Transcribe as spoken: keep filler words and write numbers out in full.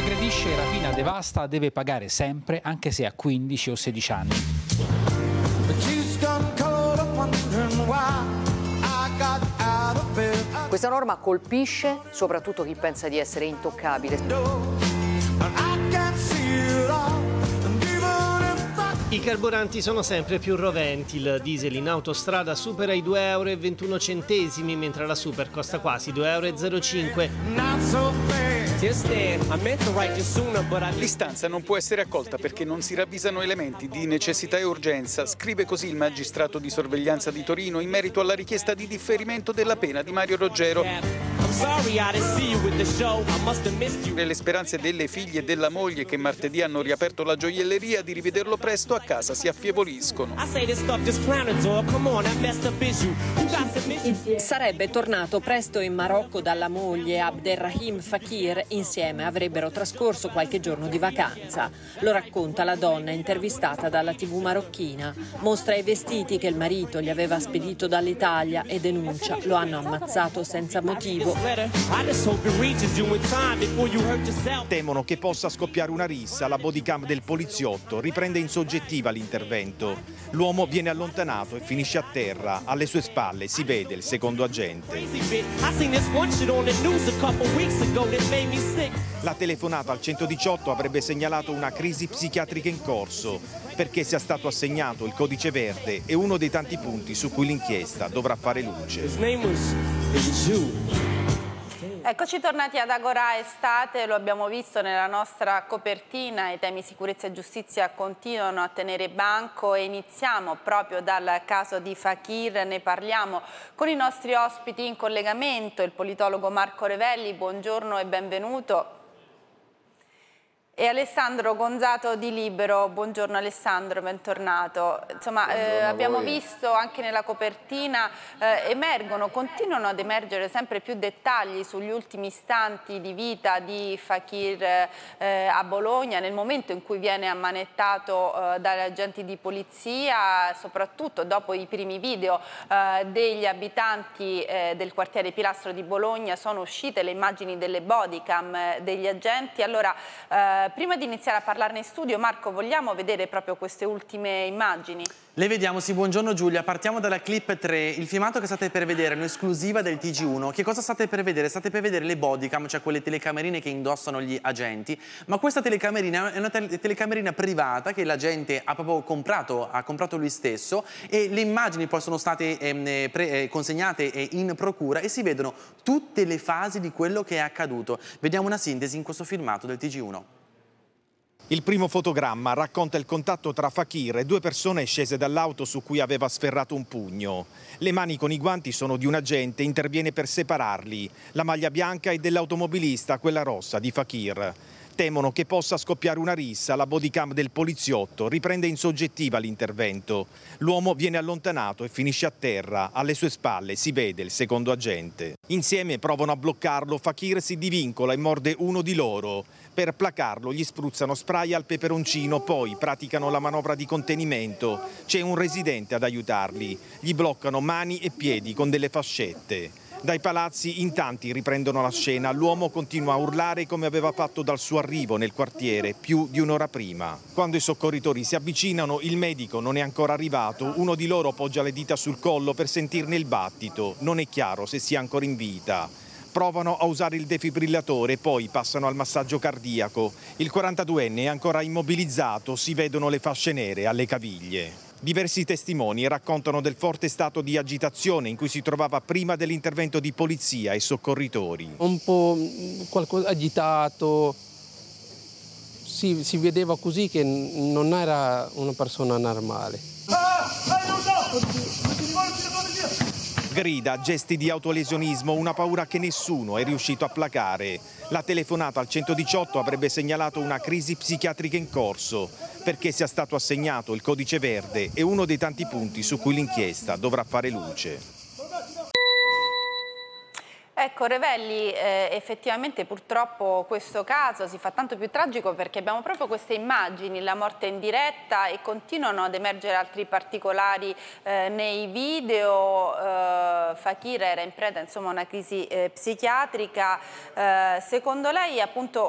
aggredisce, rapina, devasta deve pagare sempre, anche se ha quindici o sedici anni. Questa norma colpisce soprattutto chi pensa di essere intoccabile. I carburanti sono sempre più roventi, il diesel in autostrada supera i due euro e ventuno centesimi, mentre la super costa quasi due euro e zero cinque. L'istanza non può essere accolta perché non si ravvisano elementi di necessità e urgenza, scrive così il magistrato di sorveglianza di Torino in merito alla richiesta di differimento della pena di Mario Roggero. Le speranze delle figlie e della moglie, che martedì hanno riaperto la gioielleria, di rivederlo presto a casa si affievoliscono. Sarebbe tornato presto in Marocco dalla moglie Abderrahim Fakir. Insieme avrebbero trascorso qualche giorno di vacanza. Lo racconta la donna intervistata dalla tivù marocchina. Mostra i vestiti che il marito gli aveva spedito dall'Italia e denuncia: lo hanno ammazzato senza motivo. Temono che possa scoppiare una rissa. La bodycam del poliziotto riprende in soggettiva l'intervento. L'uomo viene allontanato e finisce a terra. Alle sue spalle si vede il secondo agente. La telefonata al centodiciotto avrebbe segnalato una crisi psichiatrica in corso, perché sia stato assegnato il codice verde e uno dei tanti punti su cui l'inchiesta dovrà fare luce. Eccoci tornati ad Agora Estate, lo abbiamo visto nella nostra copertina, i temi sicurezza e giustizia continuano a tenere banco e iniziamo proprio dal caso di Fakir. Ne parliamo con i nostri ospiti in collegamento, il politologo Marco Revelli, buongiorno e benvenuto. E Alessandro Gonzato di Libero, buongiorno Alessandro, bentornato. Insomma, eh, abbiamo visto anche nella copertina, eh, emergono, continuano ad emergere sempre più dettagli sugli ultimi istanti di vita di Fakir eh, a Bologna, nel momento in cui viene ammanettato eh, dagli agenti di polizia, soprattutto dopo i primi video eh, degli abitanti eh, del quartiere Pilastro di Bologna. Sono uscite le immagini delle bodycam eh, degli agenti. Allora, eh, prima di iniziare a parlarne in studio, Marco, vogliamo vedere proprio queste ultime immagini? Le vediamo, sì, buongiorno Giulia. Partiamo dalla clip tre, il filmato che state per vedere è un'esclusiva del T G uno. Che cosa state per vedere? State per vedere le bodycam, cioè quelle telecamerine che indossano gli agenti, ma questa telecamerina è una te telecamerina privata che l'agente ha proprio comprato, ha comprato lui stesso, e le immagini poi sono state ehm, pre eh, consegnate eh, in procura e si vedono tutte le fasi di quello che è accaduto. Vediamo una sintesi in questo filmato del T G uno. Il primo fotogramma racconta il contatto tra Fakir e due persone scese dall'auto su cui aveva sferrato un pugno. Le mani con i guanti sono di un agente, interviene per separarli. La maglia bianca è dell'automobilista, quella rossa di Fakir. Temono che possa scoppiare una rissa. La bodycam del poliziotto riprende in soggettiva l'intervento. L'uomo viene allontanato e finisce a terra. Alle sue spalle si vede il secondo agente. Insieme provano a bloccarlo. Fakir si divincola e morde uno di loro. Per placarlo gli spruzzano spray al peperoncino, poi praticano la manovra di contenimento. C'è un residente ad aiutarli. Gli bloccano mani e piedi con delle fascette. Dai palazzi in tanti riprendono la scena. L'uomo continua a urlare come aveva fatto dal suo arrivo nel quartiere più di un'ora prima. Quando i soccorritori si avvicinano, il medico non è ancora arrivato. Uno di loro poggia le dita sul collo per sentirne il battito. Non è chiaro se sia ancora in vita. Provano a usare il defibrillatore, poi passano al massaggio cardiaco. Il quarantaduenne è ancora immobilizzato, si vedono le fasce nere alle caviglie. Diversi testimoni raccontano del forte stato di agitazione in cui si trovava prima dell'intervento di polizia e soccorritori. Un po' qualcosa agitato, si, si vedeva così che non era una persona normale. Grida, gesti di autolesionismo, una paura che nessuno è riuscito a placare. La telefonata al centodiciotto avrebbe segnalato una crisi psichiatrica in corso, perché sia stato assegnato il codice verde e uno dei tanti punti su cui l'inchiesta dovrà fare luce. Ecco Revelli, eh, effettivamente purtroppo questo caso si fa tanto più tragico perché abbiamo proprio queste immagini, la morte in diretta, e continuano ad emergere altri particolari eh, nei video. eh, Fakir era in preda insomma a una crisi eh, psichiatrica. Eh, secondo lei appunto